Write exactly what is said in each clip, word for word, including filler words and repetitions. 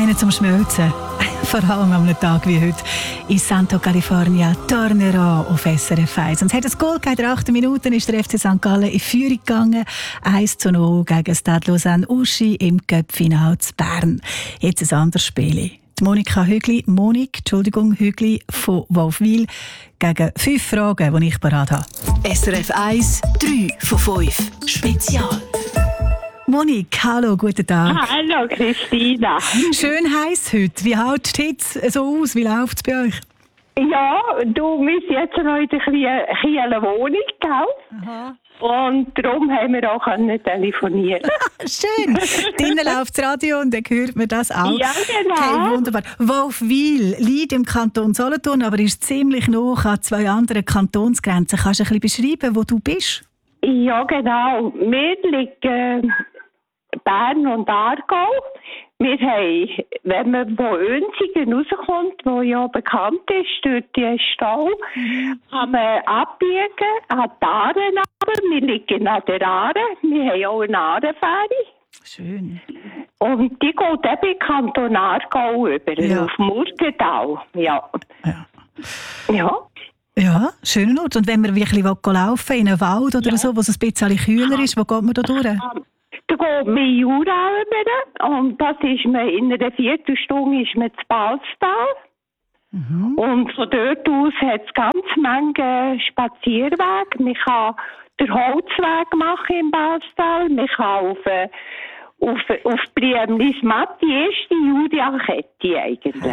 Einen zum Schmelzen. Vor allem an einem Tag wie heute in Santo California, Tornerò auf S R F eins. Und es hat ein Goal gegeben. In der achten Minute ist der F C Sankt Gallen in Führung gegangen. eins zu null gegen Stade Lausanne-Uschi im Cup-Final zu Bern. Jetzt ein anderes Spiel. Die Monika Hügli, Monik, Entschuldigung, Hügli von Wolfwil gegen fünf Fragen, die ich parat habe. S R F eins, drei von fünf. Spezial. Monik, hallo, guten Tag. Hallo Christina. Schön heiß heute. Wie hält die Hitze so aus? Wie läuft es bei euch? Ja, du bist jetzt noch in der Kieler Wohnung, gell? Aha. Und darum haben wir auch können telefonieren. Schön. Drinnen läuft das Radio und dann hört man das auch. Ja, genau. Hey, wunderbar. Wolfwil liegt im Kanton Solothurn, aber ist ziemlich nah an zwei anderen Kantonsgrenzen. Kannst du ein bisschen beschreiben, wo du bist? Ja, genau. Wir liegen Bern und Aargau. Wir haben, wenn man von Önsigen rauskommt, wo ja bekannt ist, durch den Stau, mhm. kann man abbiegen an die Aare. Wir liegen an der Aare. Wir haben auch eine Aarenfähre. Schön. Und die geht eben in Kanton Aargau über, Ja. auf Murtental. Ja. Ja. Ja. Ja, schöner Ort. Und wenn man wirklich laufen will, in einen Wald oder Ja. so, wo es ein bisschen kühler ist, wo geht man da durch? Da geht man in Jura rüber und das ist man in einer Viertelstunde ist man zu Balstal. Mhm. Und von dort aus hat es ganz viele Spazierwege. Man kann den Holzweg machen in Balstal, man kann auf, äh, auf, auf Briemlis Matt, die erste Julia-Kette eigentlich.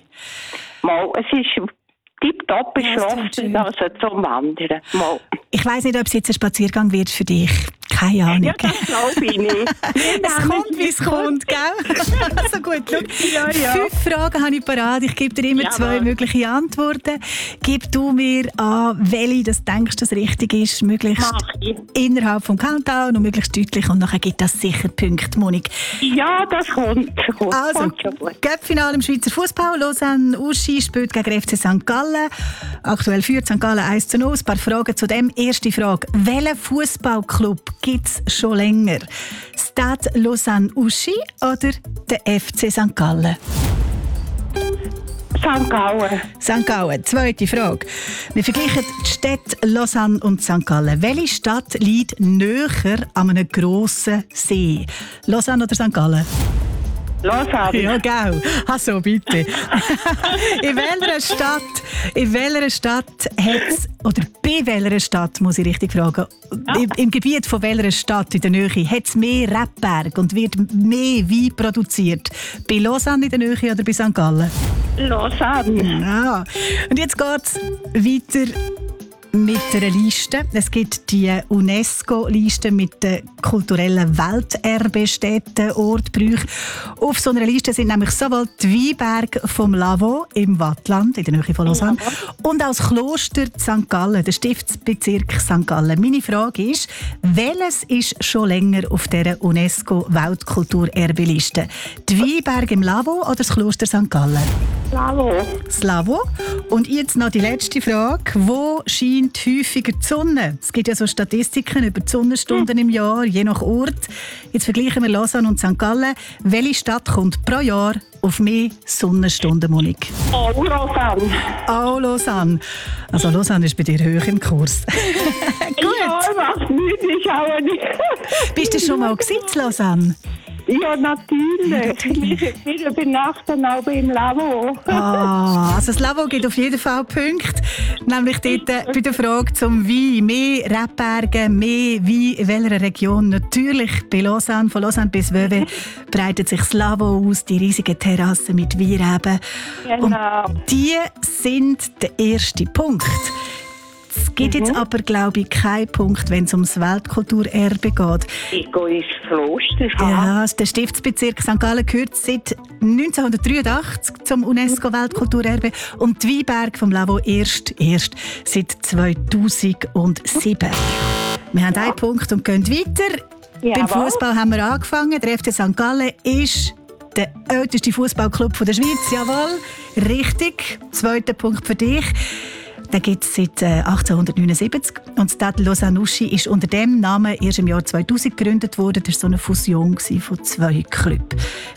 Mal, es ist tipptopp Ja, das klingt schön. beschlossen, also zum Wandern. Mal. Ich weiss nicht, ob es jetzt ein Spaziergang wird für dich. Keine Ahnung. Ja, das glaube ich nicht. Es kommt, wie es kommt, gell? Also gut, schau. Ja, ja. Fünf Fragen habe ich parat. Ich gebe dir immer Jawohl. zwei mögliche Antworten. Gib du mir an, welche das denkst, das richtig ist, möglichst Mach ich. innerhalb vom Countdown und möglichst deutlich. Und nachher gibt das sicher Punkte, Monik. Ja, das kommt. Das kommt, Also, kommt schon gut. Cup-Finale im Schweizer Fußball. Lausanne-Uschi spielt gegen F C Sankt Gallen. Aktuell führt Sankt Gallen eins zu null. Ein paar Fragen zu dem. Erste Frage. Welchen Fußballclub gibt es schon länger? Stade Lausanne-Uschi oder der F C Sankt Gallen? Sankt Gallen. Sankt Gallen. Zweite Frage. Wir vergleichen die Städte Lausanne und Sankt Gallen. Welche Stadt liegt näher an einem grossen See? Lausanne oder Sankt Gallen? Lausanne. Ja, gell. Also, bitte. in welcher Stadt, in welcher Stadt hat's, oder bei welcher Stadt, muss ich richtig fragen, im, im Gebiet von welcher Stadt in der Nähe hat es mehr Rebberg und wird mehr Wein produziert? Bei Lausanne in der Nähe oder bei Sankt Gallen? Lausanne. Ja. Und jetzt geht es weiter mit einer Liste. Es gibt die UNESCO-Liste mit den kulturellen Welterbestätten, Orten, Brüchen. Auf so einer Liste sind nämlich sowohl die Weinberge vom Lavaux im Wattland, in der Nähe von Lausanne, und auch das Kloster Sankt Gallen, der Stiftsbezirk Sankt Gallen. Meine Frage ist, welches ist schon länger auf dieser UNESCO-Weltkulturerbeliste? Die Weinberge im Lavaux oder das Kloster Sankt Gallen? Lavaux. Das Lavaux. Und jetzt noch die letzte Frage. Wo scheint häufiger die Sonne? Es gibt ja so Statistiken über die Sonnenstunden im Jahr, je nach Ort. Jetzt vergleichen wir Lausanne und Sankt Gallen. Welche Stadt kommt pro Jahr auf mehr Sonnenstunden, Monik? Oh, Lausanne. Auch Lausanne. Also Lausanne ist bei dir hoch im Kurs. Ja, macht nichts, ich auch nicht. Bist du schon mal gewesen, in Lausanne? Ja, natürlich. Wir übernachten auch im Lavaux. Ah, also das Lavaux gibt auf jeden Fall Punkte. Nämlich dort äh, bei der Frage zum Wein. Mehr Rebberge, mehr Wein in welcher Region? Natürlich bei Lausanne. Von Lausanne bis Vevey breitet sich das Lavaux aus, die riesigen Terrassen mit Weinreben. Genau. Und die sind der erste Punkt. Es gibt jetzt Mhm. aber, glaube ich, keinen Punkt, wenn es ums Weltkulturerbe geht. Ich gehe ins Kloster. Ja, der Stiftsbezirk Sankt Gallen gehört seit neunzehnhundertdreiundachtzig zum UNESCO-Weltkulturerbe und die Weinberge vom Lavaux erst, erst seit zweitausendsieben. Wir haben einen Punkt und gehen weiter. Jawohl. Beim Fußball haben wir angefangen. Der F C Sankt Gallen ist der älteste Fußballclub der Schweiz. Jawohl, richtig. Zweiter Punkt für dich. Den gibt es seit äh, achtzehnhundertneunundsiebzig und Stade Lausanne-Uschi ist unter dem Namen erst im Jahr zweitausend gegründet worden. Das war so eine Fusion von zwei Clubs.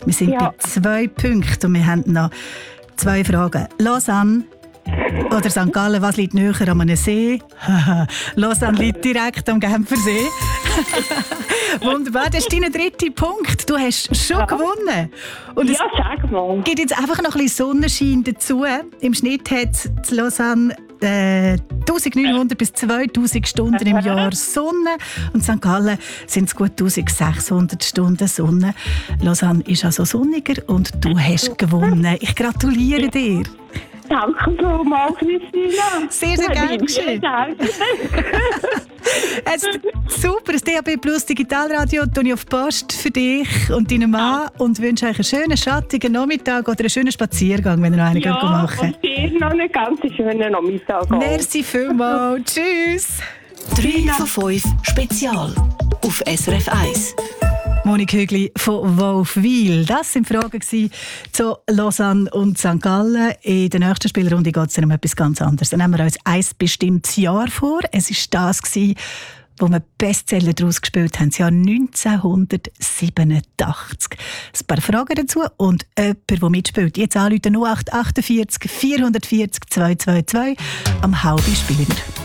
Wir sind Ja. bei zwei Punkten und wir haben noch zwei Fragen. Lausanne oder Sankt Gallen, was liegt näher an einem See? Lausanne liegt direkt am Genfersee. Wunderbar, das ist dein dritter Punkt. Du hast schon Ja. gewonnen. Und es Ja, sag mal. gibt jetzt einfach noch ein bisschen Sonnenschein dazu. Im Schnitt hat es Lausanne äh, neunzehnhundert bis zweitausend Stunden im Jahr Sonne. Und Sankt Gallen sind es gut eintausendsechshundert Stunden Sonne. Lausanne ist also sonniger und du hast gewonnen. Ich gratuliere dir. Danke vielmals, Christina. Sehr, sehr gerne geschehen. Danke. Jetzt, super, das D A B Plus Digitalradio tue ich auf die Post für dich und deinen Mann und wünsche euch einen schönen, schattigen Nachmittag oder einen schönen Spaziergang, wenn ihr noch einen Ja, machen und dir noch einen ganz schönen Nachmittag. auch. Merci vielmals. Tschüss. drei von fünf Spezial auf S R F eins. Monika Hügli von Wolfwil. Das waren Fragen zu Lausanne und Sankt Gallen. In der nächsten Spielrunde geht es um etwas ganz anderes. Dann nehmen wir uns ein bestimmtes Jahr vor. Es war das, wo wir Bestseller daraus gespielt haben, das Jahr neunzehnhundertsiebenundachtzig. Ein paar Fragen dazu und jemand, der mitspielt. Jetzt anrufen null acht achtundvierzig vierhundertvierzig zweihundertzweiundzwanzig am halben Spielend.